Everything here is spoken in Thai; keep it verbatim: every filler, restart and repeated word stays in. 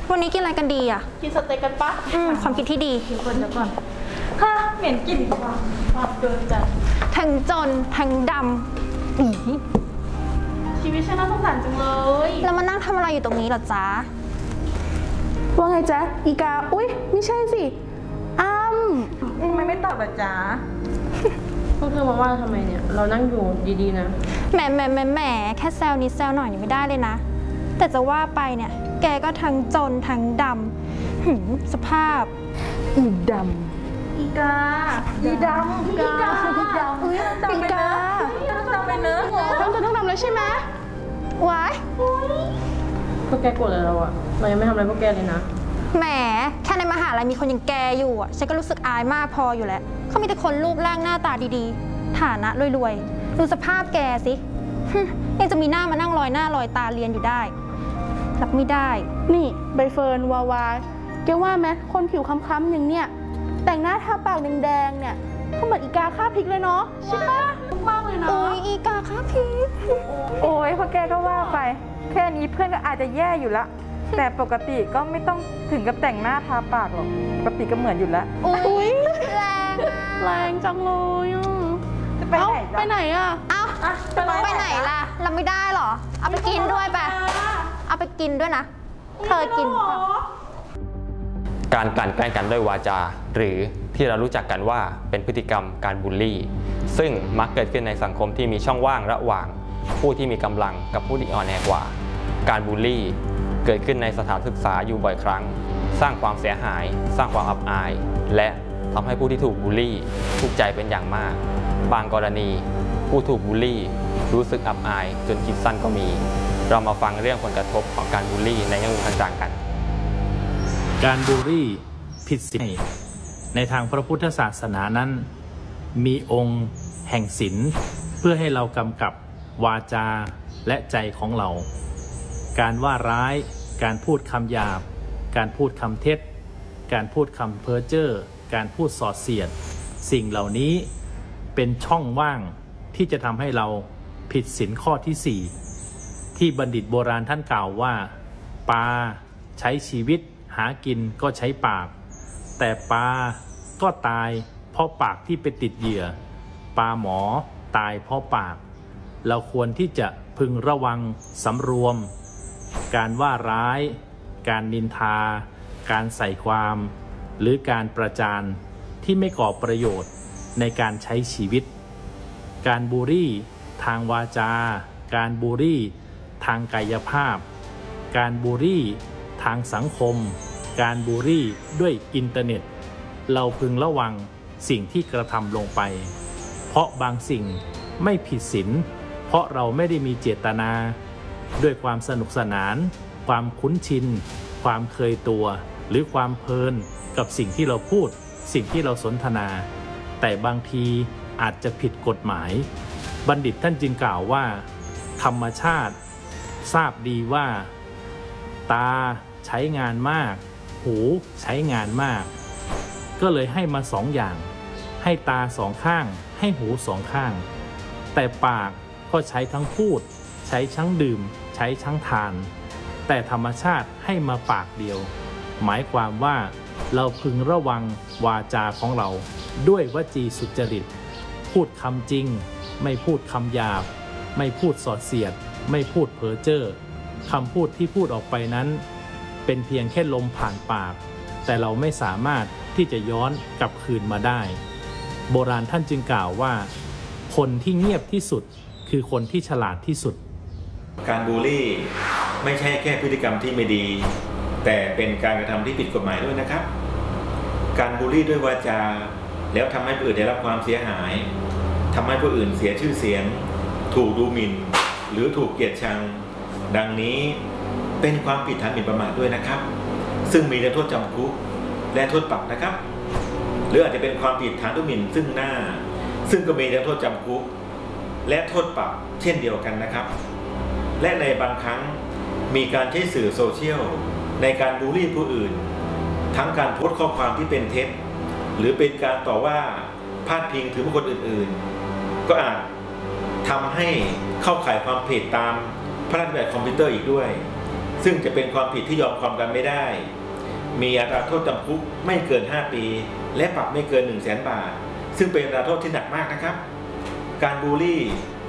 วันนี้กินอะไรกันดีอ่ะกินสเต็กกันปะอืมความคิดที่ดีกินคนเดียวก่อนฮ่าเหม็นกลิ่นความความเกินจัดทั้งจนทั้งดำอีชีวิตฉันน่าสงสารจังเลยแล้วมานั่งทำอะไรอยู่ตรงนี้หรอจ๊ะว่าไงจ๊ะอีกาอุ๊ยไม่ใช่สิอ้ำทำไมไม่ตอบอะจ๊ะพวกเธอมาว่าทำไมเนี่ยเรานั่งอยู่ดีๆนะแหมแหมแหมแหมแค่แซวนิดแซวหน่อยนี่ไม่ได้เลยนะแต่จะว่าไปเนี่ยแกก็ทั้งจนทั้งดำหืมสภาพอีดำอีกาอีดำอีกาอีดำอุ้ยอีกาต้องจำไปเนอะทั้งจนทั้งดำเลยใช่ไหมวายพวกแกโกรธเราอะเรายังไม่ทำอะไรพวกแกเลยนะแหมแค่ในมหาลัยมีคนอย่างแกอยู่อ่ะฉันก็รู้สึกอายมากพออยู่แล้วเขามีแต่คนรูปร่างหน้าตาดีๆฐานะรวยๆดูสภาพแกสิยังจะมีหน้ามานั่งลอยหน้าลอยตาเรียนอยู่ได้รับไม่ได้นี่ใบเฟิร์นวาวาแกว่าไหมคนผิวค้ำๆอย่างเนี้ยแต่งหน้าทาปากแดงๆเนี่ยเขาเหมือนอีกาฆ่าพริกเลยเนาะใช่ปะมากเลยนะโอ้ยอีกาฆ่าพริกโอ้ยพอแกก็ว่าไปแค่นี้เพื่อนก็อาจจะแย่อยู่ละแต่ปกติก็ไม่ต้องถึงกับแต่งหน้าทาปากหรอกปกติก็เหมือนอยู่แล้วอุ้ยแรงแรงจังเลยอ่ะจะไปไหนไปไหนอ่ะเอ้าไปไหนล่ะเราไม่ได้หรอเอาไปกินด้วยไปเอาไปกินด้วยนะเธอกินการกลั่นแกล้งกันด้วยวาจาหรือที่เรารู้จักกันว่าเป็นพฤติกรรมการบูลลี่ซึ่งมักเกิดขึ้นในสังคมที่มีช่องว่างระหว่างผู้ที่มีกำลังกับผู้ที่อ่อนแอกว่าการบูลลี่เกิดขึ้นในสถานศึกษาอยู่บ่อยครั้งสร้างความเสียหายสร้างความอับอายและทำให้ผู้ที่ถูกบูลลี่ทุกข์ใจเป็นอย่างมากบางกรณีผู้ถูกบูลลี่รู้สึกอับอายจนคิดสั้นก็มีเรามาฟังเรื่องผลกระทบของการบูลลี่ในแง่มุมต่างๆกันการบูลลี่ผิดศีลในทางพระพุทธศาสนานั้นมีองค์แห่งศีลเพื่อให้เรากำกับวาจาและใจของเราการว่าร้ายการพูดคำหยาบการพูดคำเท็จการพูดคำเพ้อเจ้อการพูดส่อเสียดสิ่งเหล่านี้เป็นช่องว่างที่จะทำให้เราผิดศีลข้อที่สี่ที่บัณฑิตโบราณท่านกล่าวว่าปลาใช้ชีวิตหากินก็ใช้ปากแต่ปลาก็ตายเพราะปากที่ไปติดเหยื่อปลาหมอตายเพราะปากเราควรที่จะพึงระวังสำรวมการว่าร้ายการนินทาการใส่ความหรือการประจานที่ไม่ก่อประโยชน์ในการใช้ชีวิตการบูลลี่ทางวาจาการบูลลี่ทางกายภาพการบูลลี่ทางสังคมการบูลลี่ด้วยอินเทอร์เน็ตเราพึงระวังสิ่งที่กระทำลงไปเพราะบางสิ่งไม่ผิดศีลเพราะเราไม่ได้มีเจตนาด้วยความสนุกสนานความคุ้นชินความเคยตัวหรือความเพลินกับสิ่งที่เราพูดสิ่งที่เราสนทนาแต่บางทีอาจจะผิดกฎหมายบัณฑิตท่านจึงกล่าวว่าธรรมชาติทราบดีว่าตาใช้งานมากหูใช้งานมากก็เลยให้มาสองอย่างให้ตาสองข้างให้หูสองข้างแต่ปากก็ใช้ทั้งพูดใช้ทั้งดื่มใช้ทั้งทานแต่ธรรมชาติให้มาปากเดียวหมายความว่าเราพึงระวังวาจาของเราด้วยวจีสุจริตพูดคำจริงไม่พูดคำหยาบไม่พูดสอดเสียดไม่พูดเพ้อเจ้อคำพูดที่พูดออกไปนั้นเป็นเพียงแค่ลมผ่านปากแต่เราไม่สามารถที่จะย้อนกลับคืนมาได้โบราณท่านจึงกล่าวว่าคนที่เงียบที่สุดคือคนที่ฉลาดที่สุดการบูลลี่ไม่ใช่แค่พฤติกรรมที่ไม่ดีแต่เป็นการกระทำที่ผิดกฎหมายด้วยนะครับการบูลลี่ด้วยวาจาแล้วทำให้ผู้อื่นได้รับความเสียหายทำให้ผู้อื่นเสียชื่อเสียงถูกดูหมิ่นหรือถูกเกลียดชังดังนี้เป็นความผิดฐานหมิ่นประมาทด้วยนะครับซึ่งมีโทษจำคุกและโทษปรับนะครับหรืออาจจะเป็นความผิดฐานดูหมิ่นซึ่งหน้าซึ่งก็มีโทษจำคุกและโทษปรับเช่นเดียวกันนะครับและในบางครั้งมีการใช้สื่อโซเชียลในการบูลลี่ผู้อื่นทั้งการโพสต์ข้อความที่เป็นเท็จหรือเป็นการต่อว่าพาดพิงถึงบุคคลอื่นๆก็อาจทำให้เข้าข่ายความผิดตามพระราชบัญญัติคอมพิวเตอร์อีกด้วยซึ่งจะเป็นความผิดที่ยอมความกันไม่ได้ มีอัตราโทษจำคุกไม่เกินห้าปี และปรับไม่เกิน หนึ่งแสนบาท ซึ่งเป็นอัตราโทษที่หนักมากนะครับ การบูลลี่